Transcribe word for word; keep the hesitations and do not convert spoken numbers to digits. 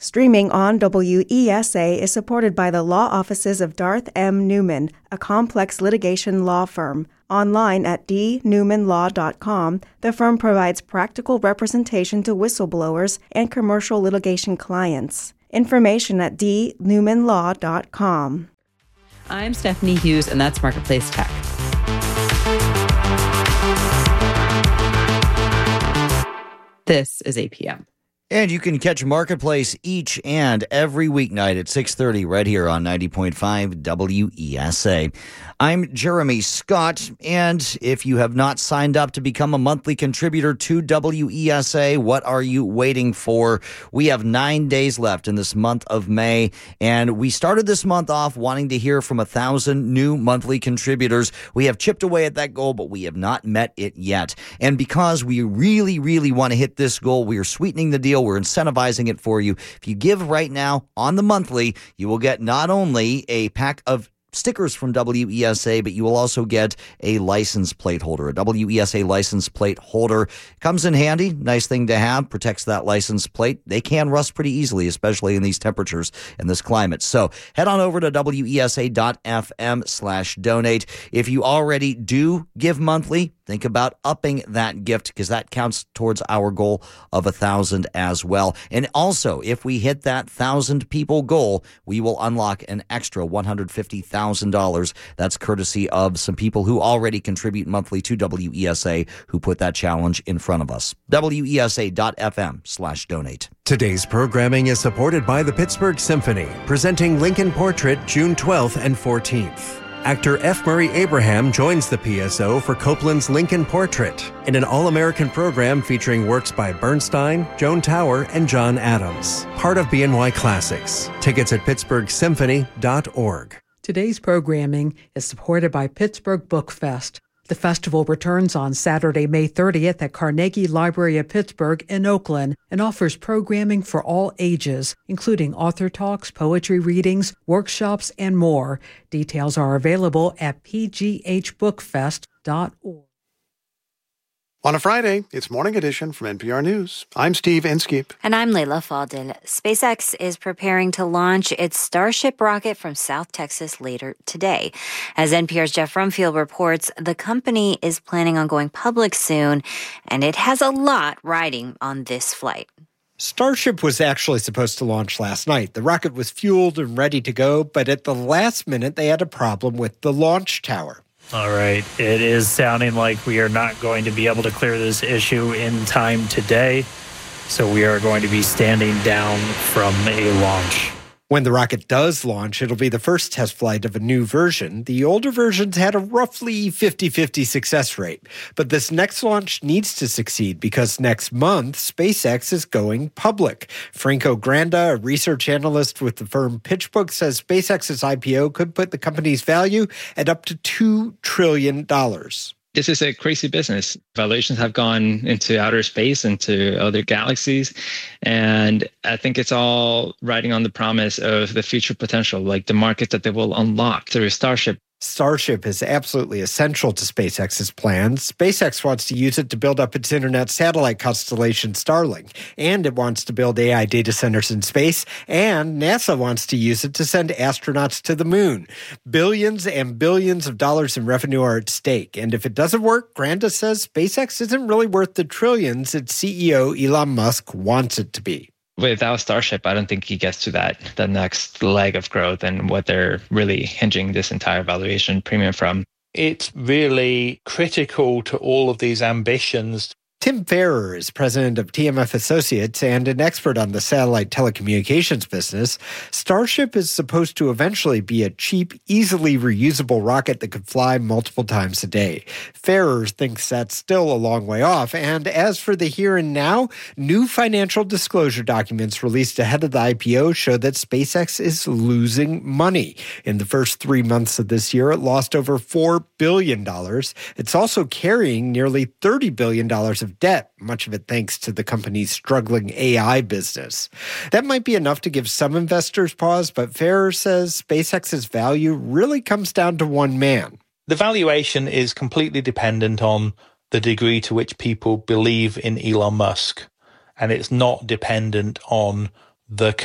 Streaming on W E S A is supported by the law offices of Darth M. Newman, a complex litigation law firm. Online at d newman law dot com, the firm provides practical representation to whistleblowers and commercial litigation clients. Information at d newman law dot com. I'm Stephanie Hughes, and that's Marketplace Tech. This is A P M. And you can catch Marketplace each and every weeknight at six thirty right here on ninety point five W E S A. I'm Jeremy Scott, and if you have not signed up to become a monthly contributor to W E S A, what are you waiting for? We have nine days left in this month of May, and we started this month off wanting to hear from a thousand new monthly contributors. We have chipped away at that goal, but we have not met it yet. And because we really, really want to hit this goal, we are sweetening the deal. We're incentivizing it for you. If you give right now on the monthly, you will get not only a pack of stickers from W E S A, but you will also get a license plate holder. A W E S A license plate holder comes in handy. Nice thing to have. Protects that license plate. They can rust pretty easily, especially in these temperatures and this climate. So head on over to W E S A dot F M slash donate. If you already do give monthly, think about upping that gift because that counts towards our goal of a thousand as well. And also, if we hit that thousand people goal, we will unlock an extra one hundred fifty thousand dollars. That's courtesy of some people who already contribute monthly to W E S A who put that challenge in front of us. W E S A dot F M slash donate. Today's programming is supported by the Pittsburgh Symphony, presenting Lincoln Portrait June twelfth and fourteenth. Actor F. Murray Abraham joins the P S O for Copeland's Lincoln Portrait in an all-American program featuring works by Bernstein, Joan Tower, and John Adams. Part of B N Y Classics. Tickets at pittsburgh symphony dot org. Today's programming is supported by Pittsburgh Book Fest. The festival returns on Saturday, May thirtieth at Carnegie Library of Pittsburgh in Oakland and offers programming for all ages, including author talks, poetry readings, workshops, and more. Details are available at p g h book fest dot org. On a Friday, it's Morning Edition from N P R News. I'm Steve Inskeep. And I'm Layla Fadel. SpaceX is preparing to launch its Starship rocket from South Texas later today. As N P R's Jeff Rumfield reports, the company is planning on going public soon, and it has a lot riding on this flight. Starship was actually supposed to launch last night. The rocket was fueled and ready to go, but at the last minute, they had a problem with the launch tower. All right. It is sounding like we are not going to be able to clear this issue in time today. So we are going to be standing down from a launch. When the rocket does launch, it'll be the first test flight of a new version. The older versions had a roughly fifty-fifty success rate. But this next launch needs to succeed because next month, SpaceX is going public. Franco Granda, a research analyst with the firm PitchBook, says SpaceX's I P O could put the company's value at up to two trillion dollars. This is a crazy business. Valuations have gone into outer space, into other galaxies. And I think it's all riding on the promise of the future potential, like the market that they will unlock through Starship. Starship is absolutely essential to SpaceX's plans. SpaceX wants to use it to build up its internet satellite constellation Starlink, and it wants to build A I data centers in space, and NASA wants to use it to send astronauts to the moon. Billions and billions of dollars in revenue are at stake, and if it doesn't work, Granda says SpaceX isn't really worth the trillions its C E O Elon Musk wants it to be. Without Starship, I don't think he gets to that, that next leg of growth and what they're really hinging this entire valuation premium from. It's really critical to all of these ambitions. Tim Ferrer is president of T M F Associates and an expert on the satellite telecommunications business. Starship is supposed to eventually be a cheap, easily reusable rocket that could fly multiple times a day. Ferrer thinks that's still a long way off. And as for the here and now, new financial disclosure documents released ahead of the I P O show that SpaceX is losing money. In the first three months of this year, it lost over four billion dollars. It's also carrying nearly thirty billion dollars of debt, much of it thanks to the company's struggling A I business. That might be enough to give some investors pause, but Ferrer says SpaceX's value really comes down to one man. The valuation is completely dependent on the degree to which people believe in Elon Musk, and it's not dependent on the